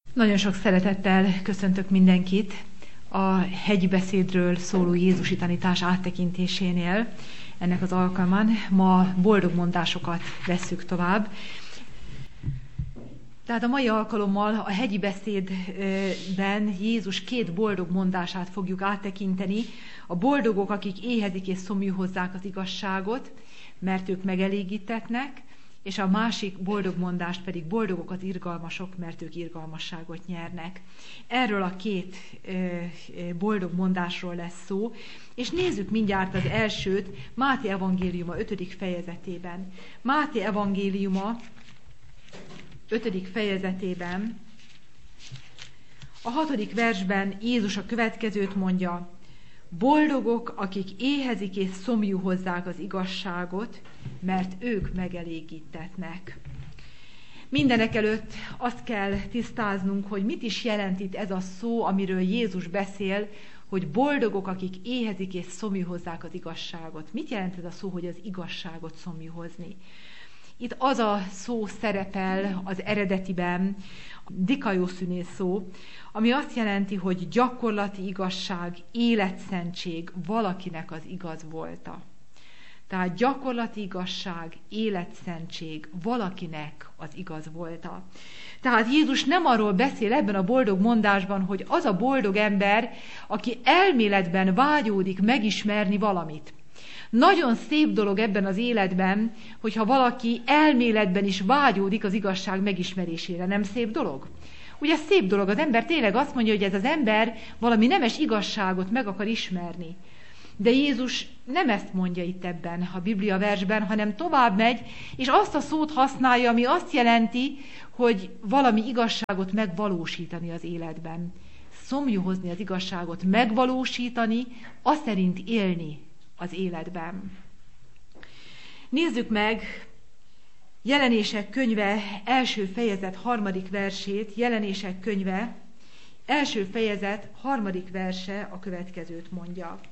Nagyon sok szeretettel köszöntök mindenkit a hegyi beszédről szóló Jézusi tanítás áttekintésénél. Ennek az alkalmán ma boldog mondásokat vesszük tovább. Tehát a mai alkalommal a hegyi beszédben Jézus 2 boldog mondását fogjuk áttekinteni. A boldogok, akik éhezik és szomjú hozzák az igazságot, mert ők megelégítetnek, és a másik boldog mondást pedig boldogok az irgalmasok, mert ők irgalmasságot nyernek. Erről a 2 boldog mondásról lesz szó, és nézzük mindjárt az elsőt Máté evangéliuma 5. fejezetében. Máté evangéliuma 5. fejezetében a 6. versben Jézus a következőt mondja: boldogok, akik éhezik és szomjú hozzák az igazságot, mert ők megelégítetnek. Mindenekelőtt azt kell tisztáznunk, hogy mit is jelent itt ez a szó, amiről Jézus beszél, hogy boldogok, akik éhezik és szomjú hozzák az igazságot. Mit jelent ez a szó, hogy az igazságot szomjú hozni? Itt az a szó szerepel az eredetiben, dikaioszüné szó, ami azt jelenti, hogy gyakorlati igazság, életszentség, valakinek az igaz volta. Tehát gyakorlati igazság, életszentség, valakinek az igaz volta. Tehát Jézus nem arról beszél ebben a boldog mondásban, hogy az a boldog ember, aki elméletben vágyódik megismerni valamit. Nagyon szép dolog ebben az életben, hogyha valaki elméletben is vágyódik az igazság megismerésére. Nem szép dolog? Ugye szép dolog, az ember tényleg azt mondja, hogy ez az ember valami nemes igazságot meg akar ismerni. De Jézus nem ezt mondja itt ebben a Biblia versben, hanem tovább megy, és azt a szót használja, ami azt jelenti, hogy valami igazságot megvalósítani az életben. Szomjú hozni az igazságot, megvalósítani, azt szerint élni az életben. Nézzük meg Jelenések könyve 1. fejezet 3. versét, Jelenések könyve 1. fejezet 3. verse a következőt mondja.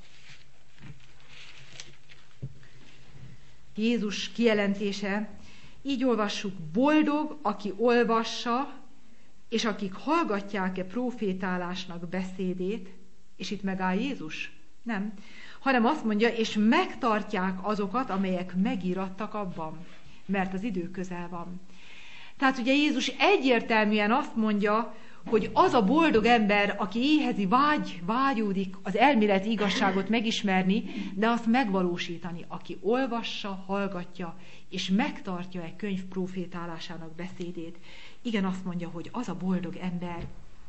Jézus kijelentése, így olvassuk: boldog, aki olvassa, és akik hallgatják-e prófétálásnak beszédét, és itt megáll Jézus? Nem. Hanem azt mondja, és megtartják azokat, amelyek megírattak abban, mert az idő közel van. Tehát ugye Jézus egyértelműen azt mondja, hogy az a boldog ember, aki éhezi, vágyódik az elméleti igazságot megismerni, de azt megvalósítani, aki olvassa, hallgatja, és megtartja egy könyv prófétálásának beszédét. Igen, azt mondja, hogy az a boldog ember.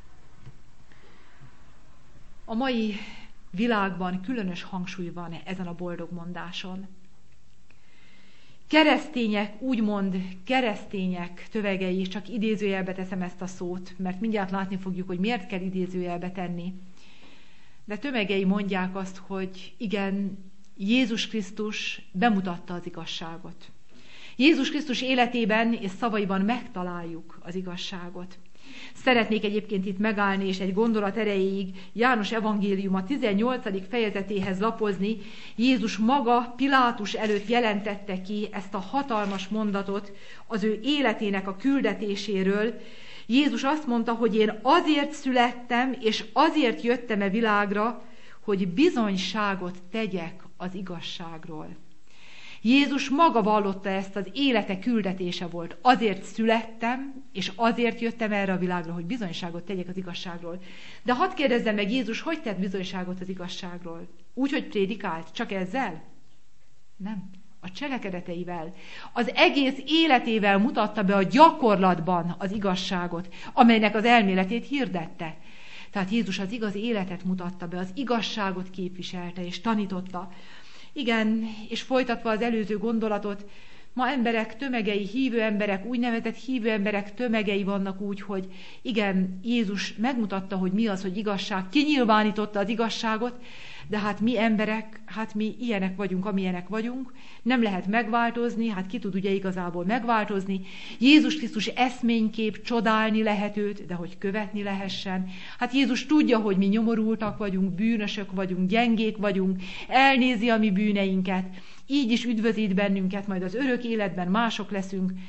A mai világban különös hangsúly van ezen a boldog mondáson. Keresztények, úgymond keresztények tövegei, csak idézőjelbe teszem ezt a szót, mert mindjárt látni fogjuk, hogy miért kell idézőjelbe tenni. De tömegei mondják azt, hogy igen, Jézus Krisztus bemutatta az igazságot. Jézus Krisztus életében és szavaiban megtaláljuk az igazságot. Szeretnék egyébként itt megállni, és egy gondolat erejéig János evangéliuma 18. fejezetéhez lapozni. Jézus maga Pilátus előtt jelentette ki ezt a hatalmas mondatot az ő életének a küldetéséről. Jézus azt mondta, hogy én azért születtem, és azért jöttem világra, hogy bizonyságot tegyek az igazságról. Jézus maga vallotta ezt, az élete küldetése volt. Azért születtem, és azért jöttem erre a világra, hogy bizonyságot tegyek az igazságról. De hadd kérdezzem meg, Jézus hogy tett bizonyságot az igazságról? Úgy, hogy prédikált? Csak ezzel? Nem. A cselekedeteivel. Az egész életével mutatta be a gyakorlatban az igazságot, amelynek az elméletét hirdette. Tehát Jézus az igazi életet mutatta be, az igazságot képviselte és tanította. Igen, és folytatva az előző gondolatot, ma emberek tömegei, hívő emberek, úgynevezett hívő emberek tömegei vannak úgy, hogy igen, Jézus megmutatta, hogy mi az, hogy igazság, kinyilvánította az igazságot, de hát mi emberek, hát mi ilyenek vagyunk, amilyenek vagyunk, nem lehet megváltozni, hát ki tud ugye igazából megváltozni. Jézus Krisztus eszménykép, csodálni lehet őt, de hogy követni lehessen. Hát Jézus tudja, hogy mi nyomorultak vagyunk, bűnösök vagyunk, gyengék vagyunk, elnézi a mi bűneinket, így is üdvözít bennünket, majd az örök életben mások leszünk.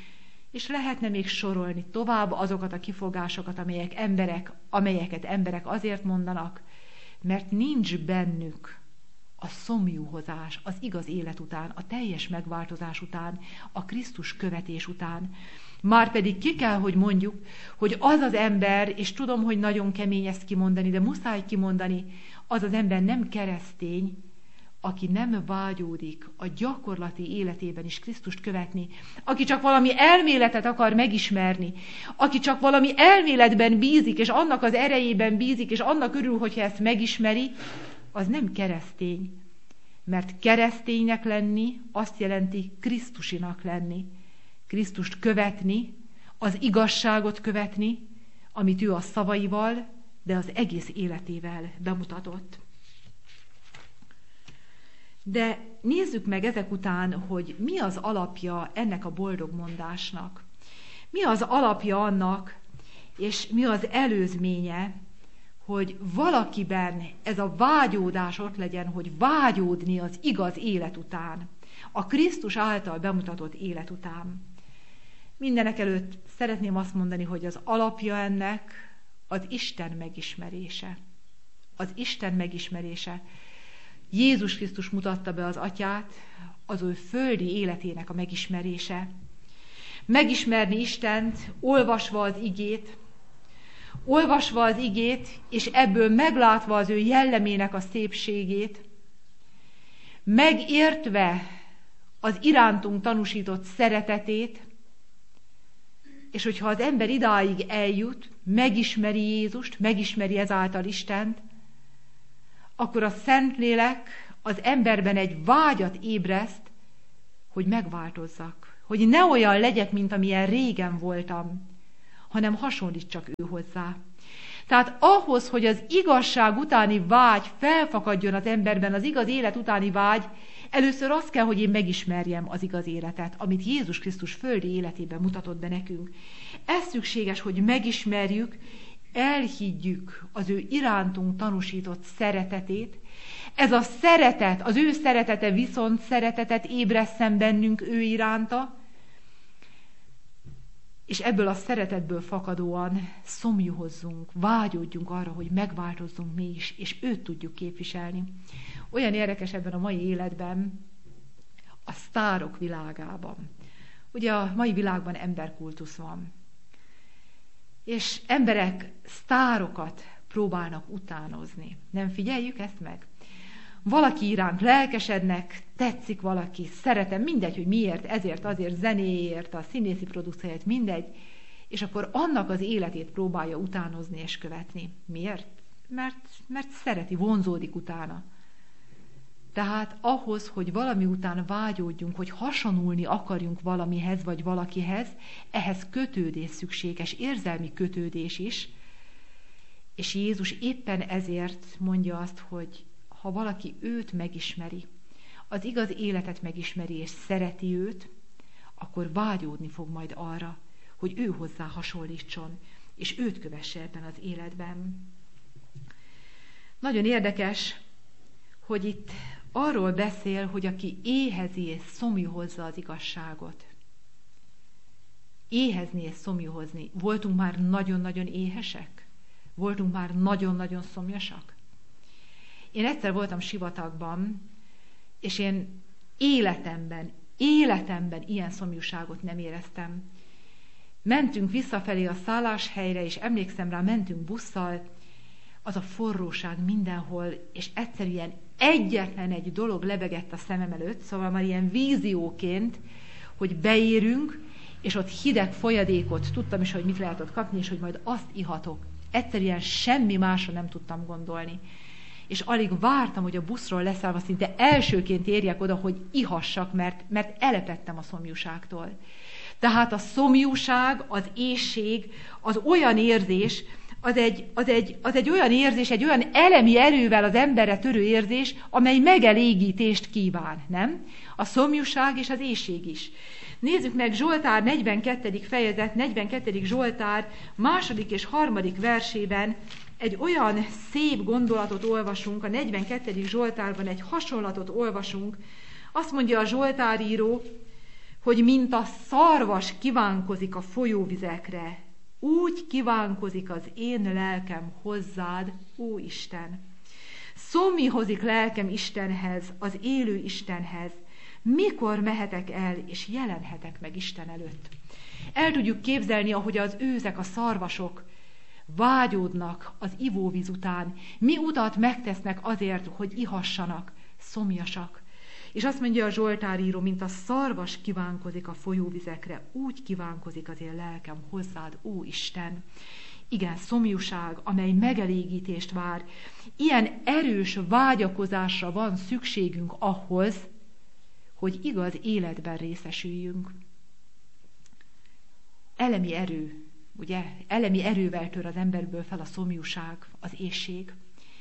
És lehetne még sorolni tovább azokat a kifogásokat, amelyeket emberek azért mondanak, mert nincs bennük a szomjúhozás, az igaz élet után, a teljes megváltozás után, a Krisztus követés után. Márpedig ki kell, hogy mondjuk, hogy az az ember, és tudom, hogy nagyon kemény ezt kimondani, de muszáj kimondani, az az ember nem keresztény, aki nem vágyódik a gyakorlati életében is Krisztust követni, aki csak valami elméletet akar megismerni, aki csak valami elméletben bízik, és annak az erejében bízik, és annak örül, hogyha ezt megismeri, az nem keresztény. Mert kereszténynek lenni azt jelenti Krisztusinak lenni. Krisztust követni, az igazságot követni, amit ő a szavaival, de az egész életével bemutatott. De nézzük meg ezek után, hogy mi az alapja ennek a boldogmondásnak. Mi az alapja annak, és mi az előzménye, hogy valakiben ez a vágyódás ott legyen, hogy vágyódni az igaz élet után, a Krisztus által bemutatott élet után. Mindenek előtt szeretném azt mondani, hogy az alapja ennek az Isten megismerése. Az Isten megismerése. Jézus Krisztus mutatta be az Atyát, az ő földi életének a megismerése. Megismerni Istent, olvasva az igét, és ebből meglátva az ő jellemének a szépségét, megértve az irántunk tanúsított szeretetét, és hogyha az ember idáig eljut, megismeri Jézust, megismeri ezáltal Istent, akkor a Szentlélek az emberben egy vágyat ébreszt, hogy megváltozzak, hogy ne olyan legyek, mint amilyen régen voltam, hanem hasonlítsak ő hozzá. Tehát ahhoz, hogy az igazság utáni vágy felfakadjon az emberben, az igaz élet utáni vágy, először az kell, hogy én megismerjem az igaz életet, amit Jézus Krisztus földi életében mutatott be nekünk. Ez szükséges, hogy megismerjük, elhiggyük az ő irántunk tanúsított szeretetét. Ez a szeretet, az ő szeretete viszont szeretetet ébresszen bennünk ő iránta, és ebből a szeretetből fakadóan szomjúhozzunk, vágyódjunk arra, hogy megváltozzunk mi is, és őt tudjuk képviselni. Olyan érdekes ebben a mai életben, a sztárok világában. Ugye a mai világban emberkultusz van. És emberek sztárokat próbálnak utánozni. Nem figyeljük ezt meg? Valaki iránt lelkesednek, tetszik valaki, szeretem, mindegy, hogy miért, ezért, azért, zenéért, a színészi produkcióért, mindegy, és akkor annak az életét próbálja utánozni és követni. Miért? Mert szereti, vonzódik utána. Tehát ahhoz, hogy valami után vágyódjunk, hogy hasonulni akarjunk valamihez vagy valakihez, ehhez kötődés szükséges, érzelmi kötődés is, és Jézus éppen ezért mondja azt, hogy ha valaki őt megismeri, az igaz életet megismeri és szereti őt, akkor vágyódni fog majd arra, hogy ő hozzá hasonlítson, és őt kövesse ebben az életben. Nagyon érdekes, hogy itt arról beszél, hogy aki éhezi és szomjúhozza az igazságot. Éhezni és szomjúhozni. Voltunk már nagyon-nagyon éhesek? Voltunk már nagyon-nagyon szomjasak? Én egyszer voltam sivatagban, és én életemben ilyen szomjúságot nem éreztem. Mentünk visszafelé a szálláshelyre, és emlékszem rá, mentünk busszal, az a forróság mindenhol, és egyszerűen egyetlen egy dolog lebegett a szemem előtt, szóval már ilyen vízióként, hogy beérünk, és ott hideg folyadékot, tudtam is, hogy mit lehet ott kapni, és hogy majd azt ihatok. Egyszerűen semmi másra nem tudtam gondolni. És alig vártam, hogy a buszról leszállva szinte elsőként érjek oda, hogy ihassak, mert elepettem a szomjúságtól. Tehát a szomjúság, az éhség, az olyan érzés, az egy olyan érzés, egy olyan elemi erővel az emberre törő érzés, amely megelégítést kíván, nem? A szomjúság és az éhség is. Nézzük meg Zsoltár 42. fejezet, 42. Zsoltár 2. és 3. versében egy olyan szép gondolatot olvasunk, a 42. Zsoltárban egy hasonlatot olvasunk. Azt mondja a Zsoltáríró, hogy mint a szarvas kívánkozik a folyóvizekre, úgy kívánkozik az én lelkem hozzád, ó Isten. Szomjihozik lelkem Istenhez, az élő Istenhez. Mikor mehetek el, és jelenhetek meg Isten előtt? El tudjuk képzelni, ahogy az őzek, a szarvasok vágyódnak az ivóvíz után. Mi utat megtesznek azért, hogy ihassanak, szomjasak. És azt mondja a Zsoltáríró, mint a szarvas kívánkozik a folyóvizekre, úgy kívánkozik az én lelkem hozzád, ó Isten. Igen, szomjúság, amely megelégítést vár. Ilyen erős vágyakozásra van szükségünk ahhoz, hogy igaz életben részesüljünk. Elemi erő, ugye? Elemi erővel tör az emberből fel a szomjúság, az éhség.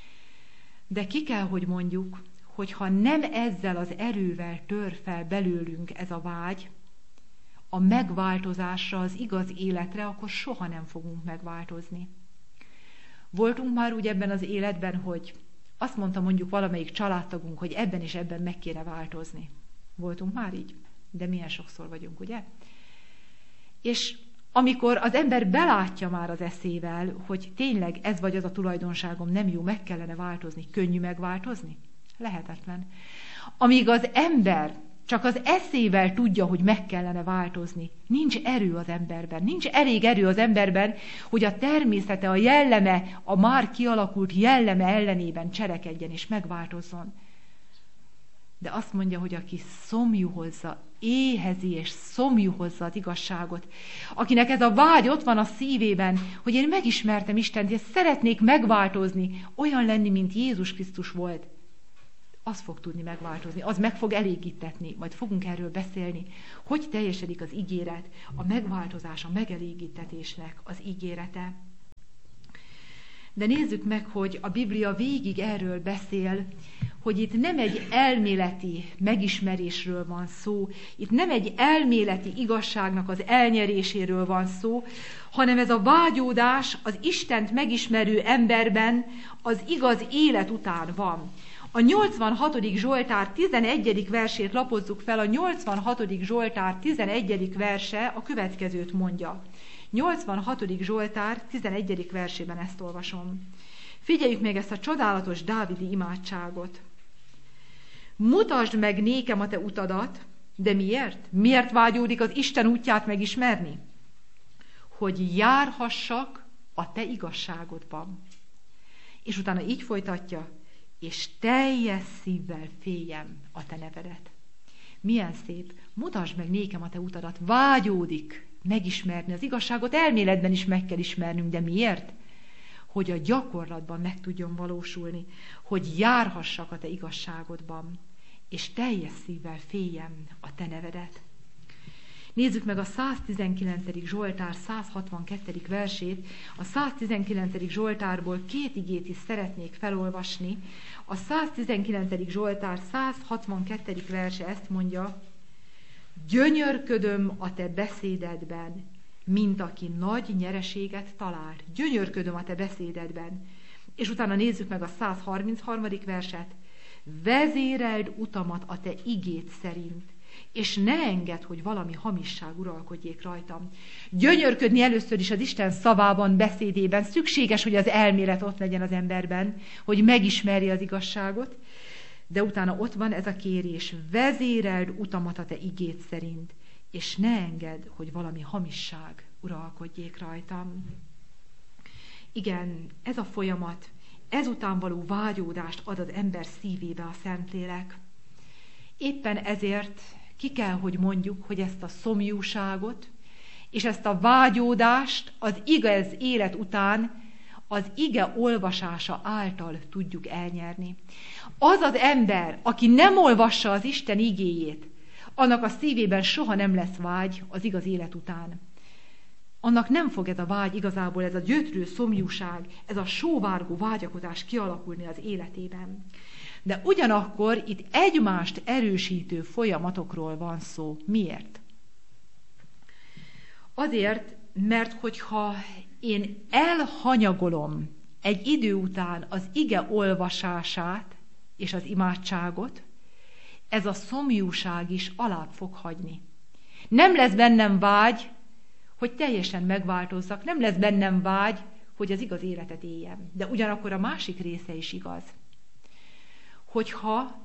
De ki kell, hogy mondjuk, hogy ha nem ezzel az erővel tör fel belőlünk ez a vágy, a megváltozásra, az igaz életre, akkor soha nem fogunk megváltozni. Voltunk már úgy ebben az életben, hogy azt mondta mondjuk valamelyik családtagunk, hogy ebben és ebben meg kéne változni. Voltunk már így? De milyen sokszor vagyunk, ugye? És amikor az ember belátja már az eszével, hogy tényleg ez vagy az a tulajdonságom nem jó, meg kellene változni, könnyű megváltozni? Lehetetlen. Amíg az ember csak az eszével tudja, hogy meg kellene változni, nincs erő az emberben, nincs elég erő az emberben, hogy a természete, a jelleme, a már kialakult jelleme ellenében cselekedjen és megváltozzon. De azt mondja, hogy aki szomjúhozza, éhezi és szomjúhozza az igazságot, akinek ez a vágy ott van a szívében, hogy én megismertem Istent, és szeretnék megváltozni, olyan lenni, mint Jézus Krisztus volt, az fog tudni megváltozni, az meg fog elégítetni, majd fogunk erről beszélni, hogy teljesedik az ígéret, a megváltozás, a megelégítetésnek az ígérete. De nézzük meg, hogy a Biblia végig erről beszél, hogy itt nem egy elméleti megismerésről van szó, itt nem egy elméleti igazságnak az elnyeréséről van szó, hanem ez a vágyódás az Istent megismerő emberben az igaz élet után van. A 86. Zsoltár 11. versét lapozzuk fel, a 86. Zsoltár 11. verse a következőt mondja. 86. Zsoltár 11. versében ezt olvasom. Figyeljük meg ezt a csodálatos dávidi imádságot. Mutasd meg nékem a te utadat, de miért? Miért vágyódik az Isten útját megismerni? Hogy járhassak a te igazságodban. És utána így folytatja, és teljes szívvel féljem a te nevedet. Milyen szép, mutasd meg nékem a te utadat, vágyódik megismerni az igazságot, elméletben is meg kell ismernünk, de miért? Hogy a gyakorlatban meg tudjon valósulni, hogy járhassak a te igazságodban, és teljes szívvel féljem a te nevedet. Nézzük meg a 119. Zsoltár 162. versét. A 119. Zsoltárból 2 igét is szeretnék felolvasni. A 119. Zsoltár 162. verse ezt mondja: gyönyörködöm a te beszédedben, mint aki nagy nyereséget talál. Gyönyörködöm a te beszédedben. És utána nézzük meg a 133. verset. Vezéreld utamat a te igéd szerint, és ne engedd, hogy valami hamisság uralkodjék rajtam. Gyönyörködni először is az Isten szavában, beszédében. Szükséges, hogy az elmélet ott legyen az emberben, hogy megismerje az igazságot, de utána ott van ez a kérés: vezéreld utamat a te igéd szerint, és ne engedd, hogy valami hamisság uralkodjék rajtam. Igen, ez a folyamat, ezután való vágyódást ad az ember szívébe a Szentlélek. Éppen ezért ki kell, hogy mondjuk, hogy ezt a szomjúságot és ezt a vágyódást az igaz élet után az ige olvasása által tudjuk elnyerni. Az az ember, aki nem olvassa az Isten igéjét, annak a szívében soha nem lesz vágy az igaz élet után. Annak nem fog ez a vágy igazából, ez a gyötrő szomjúság, ez a sóvárgó vágyakozás kialakulni az életében. De ugyanakkor itt egymást erősítő folyamatokról van szó. Miért? Azért, mert hogyha én elhanyagolom egy idő után az ige olvasását és az imádságot, ez a szomjúság is alább fog hagyni. Nem lesz bennem vágy, hogy teljesen megváltozzak, nem lesz bennem vágy, hogy az igaz életet éljem. De ugyanakkor a másik része is igaz. Hogyha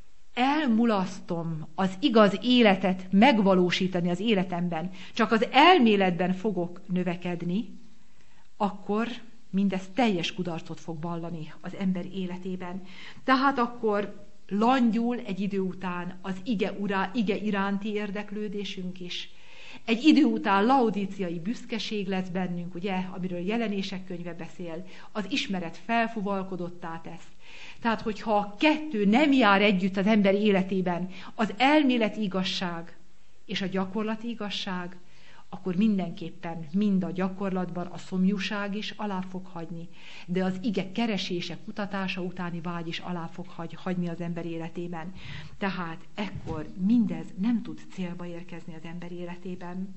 elmulasztom az igaz életet megvalósítani az életemben, csak az elméletben fogok növekedni, akkor mindez teljes kudarcot fog vallani az ember életében. Tehát akkor langyul egy idő után az ige iránti érdeklődésünk is. Egy idő után laodíciai büszkeség lesz bennünk, ugye, amiről Jelenések könyve beszél, az ismeret felfuvalkodottá tesz. Tehát, hogyha a kettő nem jár együtt az ember életében, az elméleti igazság és a gyakorlati igazság, akkor mindenképpen mind a gyakorlatban a szomjúság is alá fog hagyni, de az ige keresése, kutatása utáni vágy is alá fog hagyni az ember életében. Tehát ekkor mindez nem tud célba érkezni az ember életében.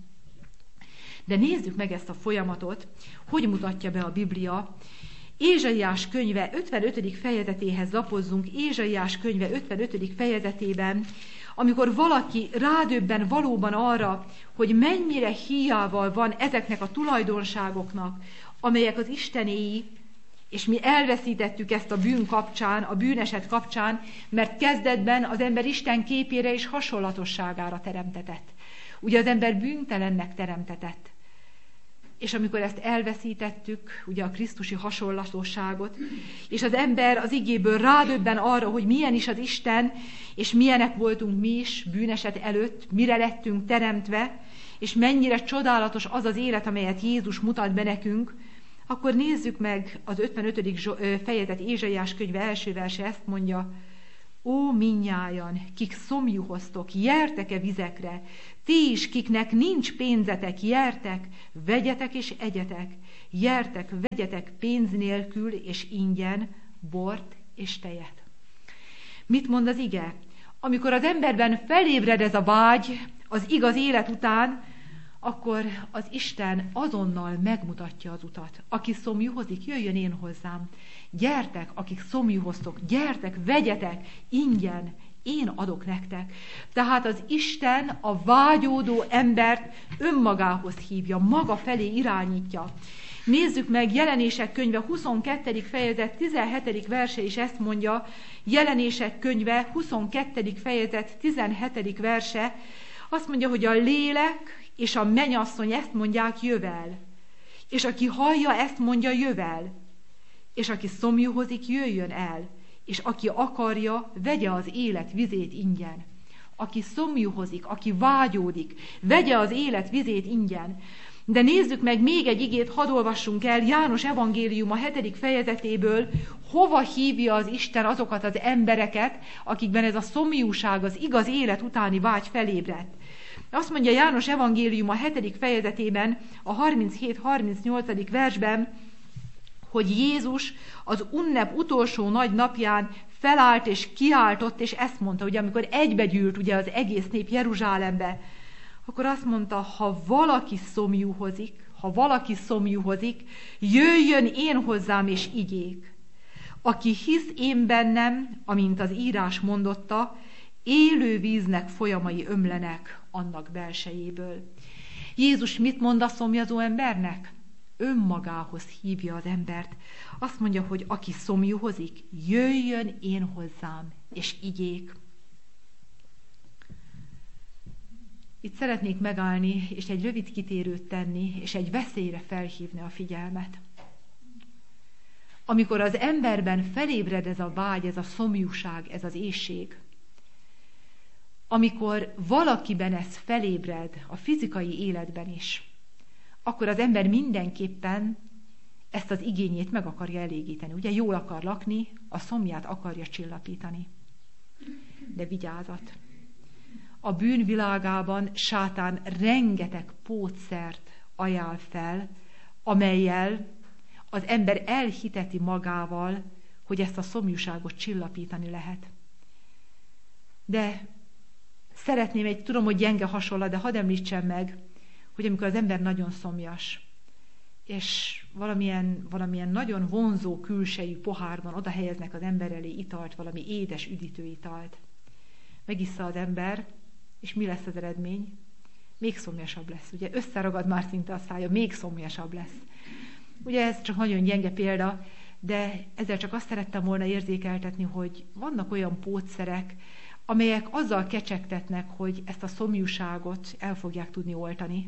De nézzük meg ezt a folyamatot, hogy mutatja be a Biblia. Ézsaiás könyve 55. fejezetéhez lapozzunk, Ézsaiás könyve 55. fejezetében, amikor valaki rádöbben valóban arra, hogy mennyire hiával van ezeknek a tulajdonságoknak, amelyek az istenéi, és mi elveszítettük ezt a bűn kapcsán, a bűneset kapcsán, mert kezdetben az ember Isten képére és hasonlatosságára teremtetett. Ugye az ember bűntelennek teremtetett. És amikor ezt elveszítettük, ugye a krisztusi hasonlatosságot, és az ember az igéből rádöbben arra, hogy milyen is az Isten, és milyenek voltunk mi is bűneset előtt, mire lettünk teremtve, és mennyire csodálatos az az élet, amelyet Jézus mutat be nekünk, akkor nézzük meg az 55. fejezet Ézsaiás könyve első verse, ezt mondja: Ó, minnyájan, kik szomjúhoztok, jertek-e vizekre, ti is, kiknek nincs pénzetek, jertek, vegyetek és egyetek, jertek, vegyetek pénz nélkül és ingyen bort és tejet. Mit mond az ige? Amikor az emberben felébred ez a vágy az igaz élet után, akkor az Isten azonnal megmutatja az utat. Aki szomjúhozik, jöjjön én hozzám. Gyertek, akik szomjúhoztok, gyertek, vegyetek, ingyen, én adok nektek. Tehát az Isten a vágyódó embert önmagához hívja, maga felé irányítja. Nézzük meg Jelenések könyve 22. fejezet 17. verse is ezt mondja, Jelenések könyve 22. fejezet 17. verse, azt mondja, hogy a lélek és a mennyasszony ezt mondják, jövel. És aki hallja, ezt mondja, jövel. És aki szomjúhozik, jöjjön el. És aki akarja, vegye az élet vizét ingyen. Aki szomjúhozik, aki vágyódik, vegye az élet vizét ingyen. De nézzük meg még egy igét, hadd olvassunk el János evangélium a 7. fejezetéből, hova hívja az Isten azokat az embereket, akikben ez a szomjúság, az igaz élet utáni vágy felébredt. Azt mondja János evangélium a 7. fejezetében, a 37-38. versben, hogy Jézus az ünnep utolsó nagy napján felállt és kiáltott, és ezt mondta, hogy amikor egybegyűlt ugye az egész nép Jeruzsálembe, akkor azt mondta, ha valaki szomjúhozik, jöjjön én hozzám és igyék. Aki hisz én bennem, amint az írás mondotta, élő víznek folyamai ömlenek annak belsejéből. Jézus mit mond a szomjazó embernek? Önmagához hívja az embert. Azt mondja, hogy aki szomjúhozik, jöjjön én hozzám, és igyék. Itt szeretnék megállni, és egy rövid kitérőt tenni, és egy veszélyre felhívni a figyelmet. Amikor az emberben felébred ez a vágy, ez a szomjúság, ez az éhség, amikor valakiben ez felébred a fizikai életben is, akkor az ember mindenképpen ezt az igényét meg akarja elégíteni. Ugye jól akar lakni, a szomját akarja csillapítani. De vigyázat! A bűn világában sátán rengeteg pótszert ajánl fel, amellyel az ember elhiteti magával, hogy ezt a szomjúságot csillapítani lehet. De tudom, hogy gyenge hasonlat, de hadd említsem meg, hogy amikor az ember nagyon szomjas, és valamilyen nagyon vonzó külsejű pohárban oda helyeznek az ember elé italt, valami édes üdítő italt. Megissza az ember, és mi lesz az eredmény? még szomjasabb lesz. Ugye összeragad már szinte a szája, még szomjasabb lesz. Ugye ez csak nagyon gyenge példa, de ezzel csak azt szerettem volna érzékeltetni, hogy vannak olyan pótszerek, amelyek azzal kecsegtetnek, hogy ezt a szomjúságot el fogják tudni oltani.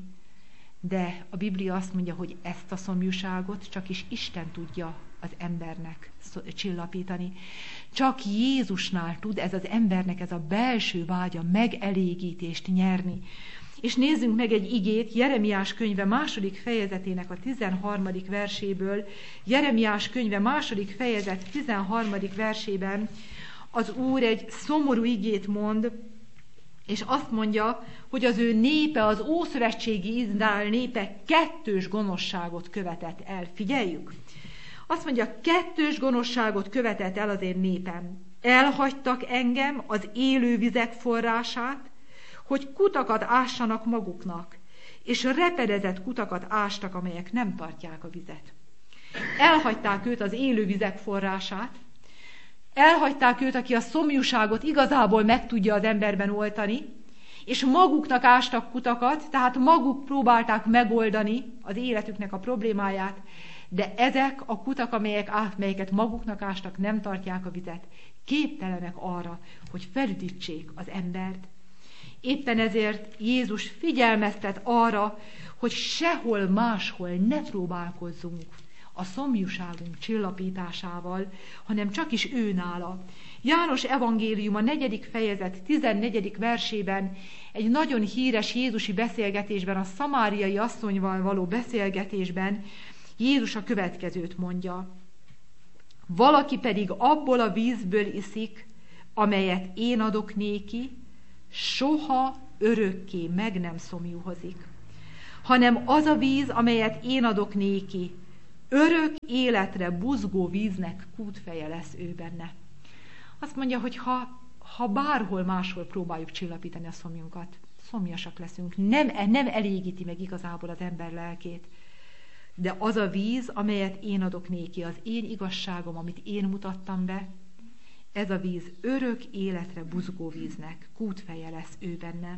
De a Biblia azt mondja, hogy ezt a szomjúságot csak is Isten tudja az embernek csillapítani. Csak Jézusnál tud ez az embernek, ez a belső vágya megelégítést nyerni. És nézzünk meg egy igét Jeremiás könyve 2. fejezetének a 13. verséből. Jeremiás könyve 2. fejezet 13. versében az Úr egy szomorú igét mond, és azt mondja, hogy az ő népe, az ószövetségi Izrael népe kettős gonoszságot követett el. Figyeljük! Azt mondja, kettős gonoszságot követett el az én népem. Elhagytak engem, az élő vizek forrását, hogy kutakat ássanak maguknak, és repedezett kutakat ástak, amelyek nem tartják a vizet. Elhagyták őt, az élő vizek forrását, elhagyták őt, aki a szomjúságot igazából meg tudja az emberben oltani, és maguknak ástak kutakat, tehát maguk próbálták megoldani az életüknek a problémáját, de ezek a kutak, amelyeket maguknak ástak, nem tartják a vizet, képtelenek arra, hogy felüdítsék az embert. Éppen ezért Jézus figyelmeztet arra, hogy sehol máshol ne próbálkozzunk a szomjúságunk csillapításával, hanem csak is ő nála. János evangélium a 4. fejezet 14. versében egy nagyon híres jézusi beszélgetésben, a szamáriai asszonyval való beszélgetésben Jézus a következőt mondja. Valaki pedig abból a vízből iszik, amelyet én adok néki, soha örökké meg nem szomjúhozik, hanem az a víz, amelyet én adok néki, örök életre buzgó víznek kútfeje lesz ő benne. Azt mondja, hogy ha bárhol máshol próbáljuk csillapítani a szomjunkat, szomjasak leszünk, nem elégíti meg igazából az ember lelkét. De az a víz, amelyet én adok néki, az én igazságom, amit én mutattam be, ez a víz örök életre buzgó víznek, kútfeje lesz ő benne.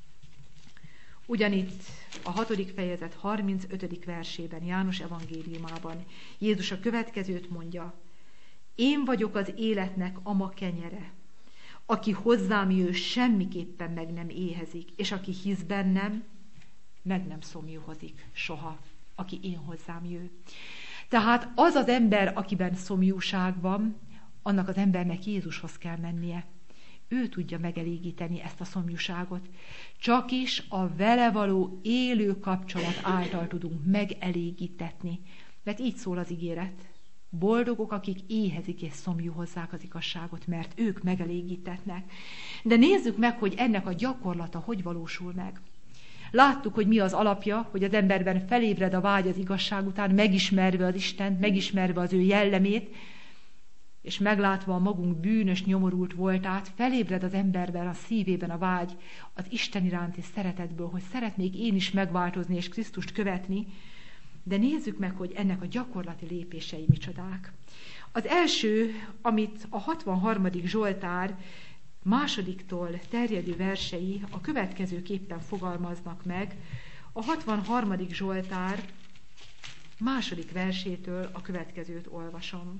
Ugyanitt a 6. fejezet 35. versében, János evangéliumában Jézus a következőt mondja. Én vagyok az életnek a ma kenyere. Aki hozzám jő, semmiképpen meg nem éhezik, és aki hisz bennem, meg nem szomjúhozik soha, aki én hozzám jő. Tehát az az ember, akiben szomjúság van, annak az embernek Jézushoz kell mennie. Ő tudja megelégíteni ezt a szomjúságot. Csak is a vele való élő kapcsolat által tudunk megelégítetni. Mert így szól az ígéret. Boldogok, akik éhezik és szomjúhozzák az igazságot, mert ők megelégítetnek. De nézzük meg, hogy ennek a gyakorlata hogy valósul meg. Láttuk, hogy mi az alapja, hogy az emberben felébred a vágy az igazság után, megismerve az Istent, megismerve az ő jellemét, és meglátva a magunk bűnös, nyomorult voltát, felébred az emberben, a szívében a vágy az Isten iránti szeretetből, hogy szeretnék én is megváltozni és Krisztust követni, de nézzük meg, hogy ennek a gyakorlati lépései micsodák. Az első, amit a 63. Zsoltár másodiktól terjedő versei a következőképpen fogalmaznak meg. A 63. Zsoltár második versétől a következőt olvasom.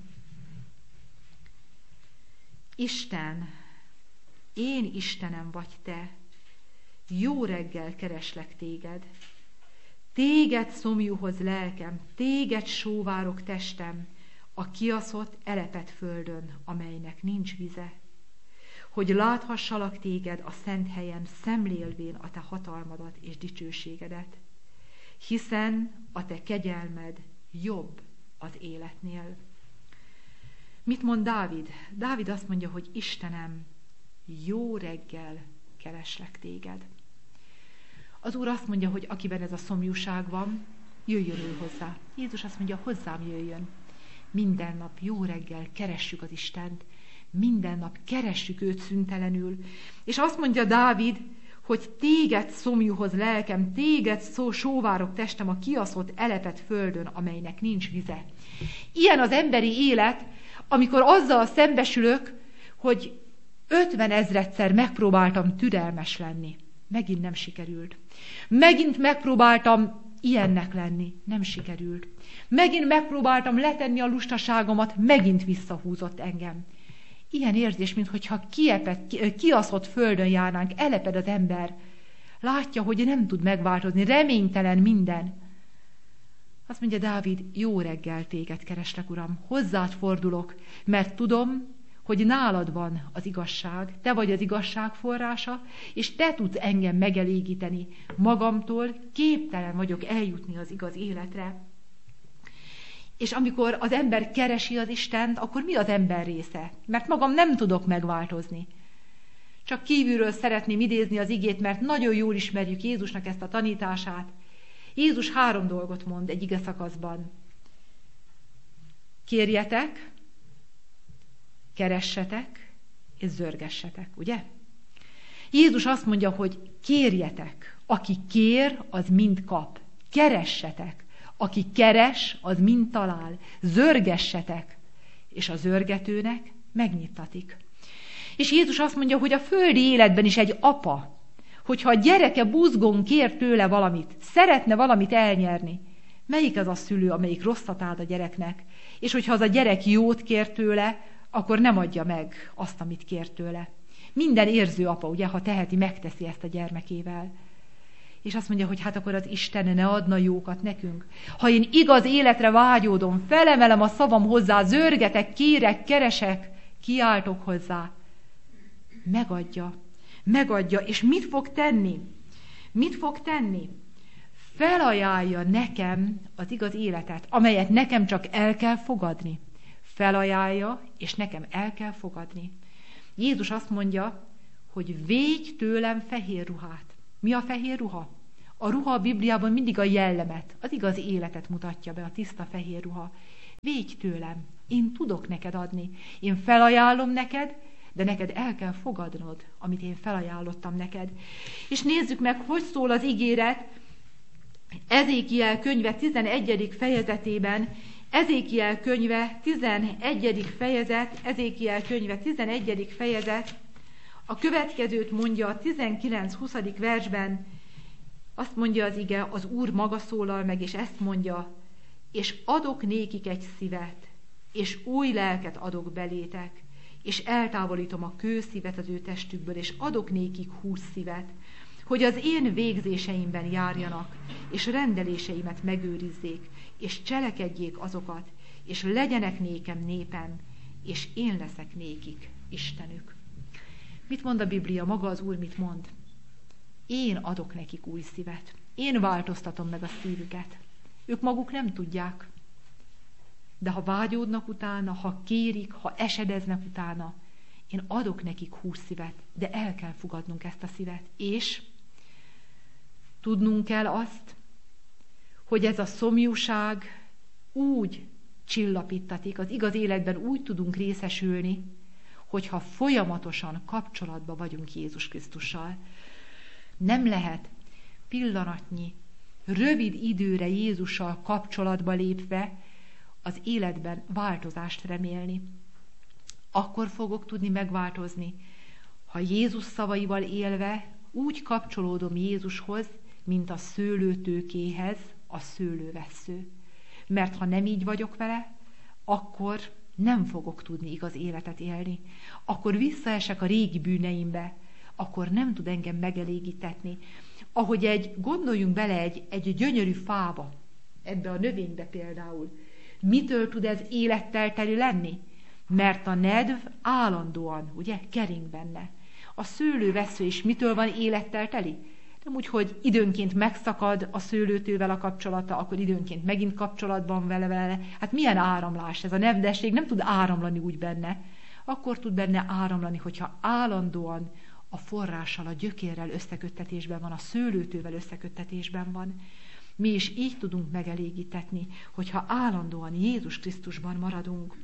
Isten, én Istenem vagy te, jó reggel kereslek téged. Téged szomjúhoz lelkem, téged sóvárok testem, a kiaszott elepet földön, amelynek nincs vize. Hogy láthassalak téged a szent helyen, szemlélvén a te hatalmadat és dicsőségedet. Hiszen a te kegyelmed jobb az életnél. Mit mond Dávid? Dávid azt mondja, hogy Istenem, jó reggel kereslek téged. Az Úr azt mondja, hogy akiben ez a szomjúság van, jöjjön ő hozzá. Jézus azt mondja, hozzám jöjjön. Minden nap jó reggel keressük az Istent, minden nap keressük őt szüntelenül. És azt mondja Dávid, hogy téged szomjúhoz lelkem, téged sóvárok testem a kiaszott elepet földön, amelynek nincs vize. Ilyen az emberi élet, amikor azzal szembesülök, hogy 50 000-szer megpróbáltam türelmes lenni. megint nem sikerült. Megint megpróbáltam ilyennek lenni, nem sikerült. Megint megpróbáltam letenni a lustaságomat, megint visszahúzott engem. Ilyen érzés, mintha kiaszott földön járnánk, eleped az ember. Látja, hogy nem tud megváltozni, reménytelen minden. Azt mondja Dávid, jó reggel, téged kereslek, Uram, hozzád fordulok, mert tudom, hogy nálad van az igazság, te vagy az igazság forrása, és te tudsz engem megelégíteni. Magamtól képtelen vagyok eljutni az igaz életre. És amikor az ember keresi az Istent, akkor mi az ember része? Mert magam nem tudok megváltozni. Csak kívülről szeretném idézni az igét, mert nagyon jól ismerjük Jézusnak ezt a tanítását. Jézus 3 dolgot mond egy ige szakaszban. Kérjetek, keressetek, és zörgessetek, ugye? Jézus azt mondja, hogy kérjetek. Aki kér, az mind kap. Keressetek. Aki keres, az mind talál. Zörgessetek. És a zörgetőnek megnyittatik. És Jézus azt mondja, hogy a földi életben is egy apa, hogyha a gyereke buzgón kér tőle valamit, szeretne valamit elnyerni, melyik az a szülő, amelyik rosszat ad a gyereknek? És hogyha az a gyerek jót kér tőle, akkor nem adja meg azt, amit kér tőle. Minden érző apa, ugye, ha teheti, megteszi ezt a gyermekével. És azt mondja, hogy hát akkor az Isten ne adna jókat nekünk. Ha én igaz életre vágyódom, felemelem a szavam hozzá, zörgetek, kérek, keresek, kiáltok hozzá. Megadja, és mit fog tenni? Mit fog tenni? Felajánlja nekem az igaz életet, amelyet nekem csak el kell fogadni. Felajánlja, és nekem el kell fogadni. Jézus azt mondja, hogy védj tőlem fehér ruhát. Mi a fehér ruha? A ruha a Bibliában mindig a jellemet, az igaz életet mutatja be, a tiszta fehér ruha. Védj tőlem, én tudok neked adni. Én felajánlom neked, de neked el kell fogadnod, amit én felajánlottam neked. És nézzük meg, hogy szól az ígéret Ezékiel könyve 11. fejezetében. Ezékiel könyve 11. fejezet, Ezékiel könyve 11. fejezet, a következőt mondja a 19-20. versben, azt mondja az ige, az Úr maga szólal meg, és ezt mondja, és adok nékik egy szívet, és új lelket adok belétek, és eltávolítom a kőszívet az ő testükből, és adok nékik hússzívet, hogy az én végzéseimben járjanak, és rendeléseimet megőrizzék, és cselekedjék azokat, és legyenek nékem népem, és én leszek nékik Istenük. Mit mond a Biblia? Maga az Úr mit mond? Én adok nekik új szívet. Én változtatom meg a szívüket. Ők maguk nem tudják. De ha vágyódnak utána, ha kérik, ha esedeznek utána, én adok nekik hússzívet, de el kell fogadnunk ezt a szívet. És tudnunk kell azt, hogy ez a szomjúság úgy csillapítatik, az igaz életben úgy tudunk részesülni, hogyha folyamatosan kapcsolatban vagyunk Jézus Krisztussal. Nem lehet pillanatnyi, rövid időre Jézussal kapcsolatba lépve az életben változást remélni. Akkor fogok tudni megváltozni, ha Jézus szavaival élve úgy kapcsolódom Jézushoz, mint a szőlőtőkéhez a szőlővessző. Mert ha nem így vagyok vele, akkor nem fogok tudni igaz életet élni. Akkor visszaesek a régi bűneimbe, akkor nem tud engem megelégítetni. Ahogy gondoljunk bele egy gyönyörű fába, ebbe a növénybe például. Mitől tud ez élettel teli lenni? Mert a nedv állandóan, ugye, kering benne. A szőlővessző is mitől van élettel teli? Nem úgy, hogy időnként megszakad a szőlőtővel a kapcsolata, akkor időnként megint kapcsolatban vele. Hát milyen áramlás ez? A nedvesség nem tud áramlani úgy benne. Akkor tud benne áramlani, hogyha állandóan a forrással, a gyökérrel összeköttetésben van, a szőlőtővel összeköttetésben van. Mi is így tudunk megelégítetni, hogyha állandóan Jézus Krisztusban maradunk.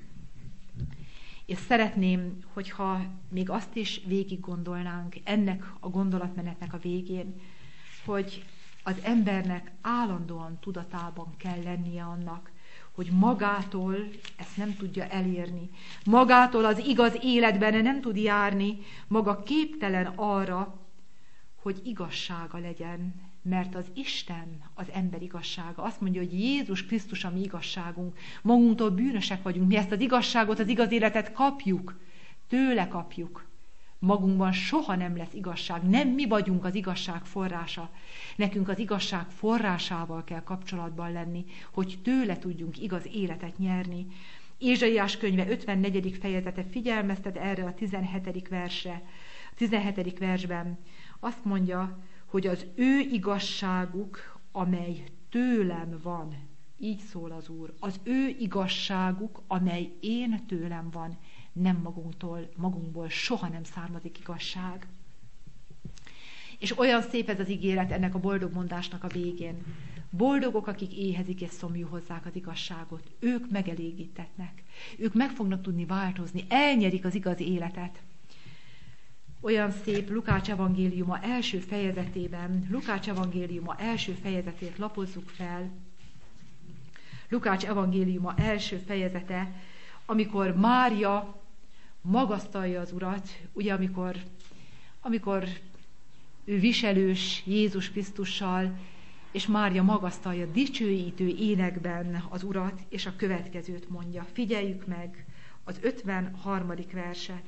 És szeretném, hogyha még azt is végig gondolnánk ennek a gondolatmenetnek a végén, hogy az embernek állandóan tudatában kell lennie annak, hogy magától ezt nem tudja elérni. Magától az igaz életben nem tud járni, maga képtelen arra, hogy igazsága legyen, mert az Isten az ember igazsága. Azt mondja, hogy Jézus Krisztus a mi igazságunk. Magunktól bűnösek vagyunk. Mi ezt az igazságot, az igaz életet kapjuk. Tőle kapjuk. Magunkban soha nem lesz igazság. Nem mi vagyunk az igazság forrása. Nekünk az igazság forrásával kell kapcsolatban lenni, hogy tőle tudjunk igaz életet nyerni. Ézsaiás könyve 54. fejezete figyelmeztet erre a 17. versre. A 17. versben azt mondja, hogy az ő igazságuk, amely tőlem van, így szól az Úr, az ő igazságuk, amely én tőlem van, nem magunkból soha nem származik igazság. És olyan szép ez az ígéret ennek a boldogmondásnak a végén. Boldogok, akik éhezik és szomjú hozzák az igazságot. Ők megelégítetnek. Ők meg fognak tudni változni, elnyerik az igaz életet. Olyan szép Lukács evangéliuma első fejezetében, Lukács evangéliuma első fejezetét lapozzuk fel. Lukács evangéliuma első fejezete, amikor Mária magasztalja az Urat, ugye amikor ő viselős Jézus Krisztussal, és Mária magasztalja dicsőítő énekben az Urat, és a következőt mondja. Figyeljük meg az 53. verset.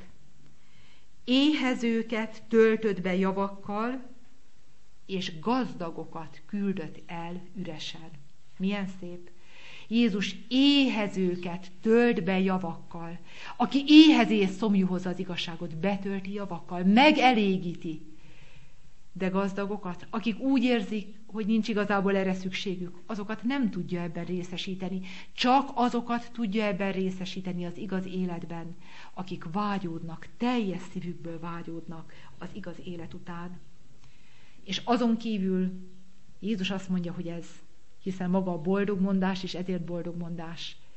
Éhezőket töltött be javakkal, és gazdagokat küldött el üresen. Milyen szép! Jézus éhezőket tölt be javakkal. Aki éhezi és szomjú hozza az igazságot, betölti javakkal, megelégíti. De gazdagokat, akik úgy érzik, hogy nincs igazából erre szükségük, azokat nem tudja ebben részesíteni. Csak azokat tudja ebben részesíteni az igaz életben, akik vágyódnak, teljes szívükből vágyódnak az igaz élet után. És azon kívül Jézus azt mondja, hogy ez, hiszen maga a boldogmondás, és ezért boldogmondás,